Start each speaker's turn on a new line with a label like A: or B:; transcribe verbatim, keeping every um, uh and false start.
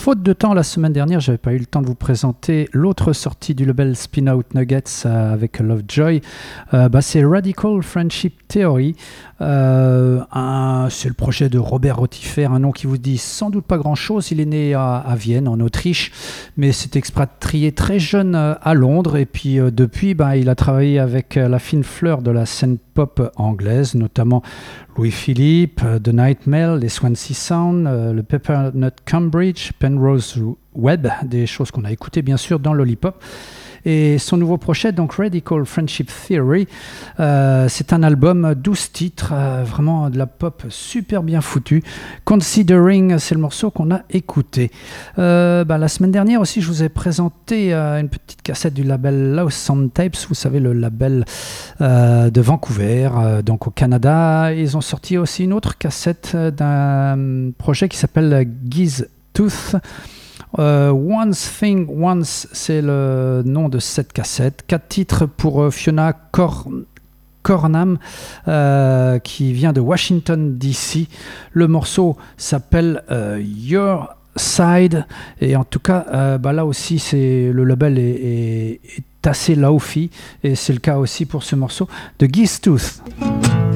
A: faute de temps, la semaine dernière, j'avais pas eu le temps de vous présenter l'autre sortie du label Spin Out Nuggets euh, avec Lovejoy. Euh, bah, c'est Radical Friendship Theory. Euh, un, c'est le projet de Robert Rotifer, un nom qui vous dit sans doute pas grand-chose. Il est né à, à Vienne, en Autriche, mais s'est expatrié très jeune euh, à Londres. Et puis euh, depuis, bah, il a travaillé avec euh, la fine fleur de la scène pop anglaise, notamment Louis-Philippe, euh, The Nightmare, les Swansea Sound, euh, le Peppermint Cambridge, Penrose Webb, des choses qu'on a écoutées bien sûr dans Lollipop. Et son nouveau projet, donc Radical Friendship Theory, euh, c'est un album, douze titres, euh, vraiment de la pop super bien foutue. Considering, c'est le morceau qu'on a écouté. Euh, bah, la semaine dernière aussi, je vous ai présenté euh, une petite cassette du label Lost Sound Tapes, vous savez, le label euh, de Vancouver, euh, donc au Canada. Ils ont sorti aussi une autre cassette d'un projet qui s'appelle Giz Tooth. Uh, Once Thing Once, c'est le nom de cette cassette. Quatre titres pour uh, Fiona Cor- Cornam, euh, qui vient de Washington D C. Le morceau s'appelle uh, Your Side, et en tout cas, euh, bah là aussi, c'est le label est, est, est assez low-fi, et c'est le cas aussi pour ce morceau de Giz Tooth.